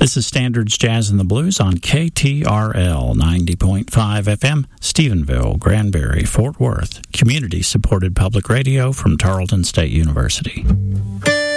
This is Standards Jazz and the Blues on KTRL 90.5 FM, Stephenville, Granbury, Fort Worth, community-supported public radio from Tarleton State University.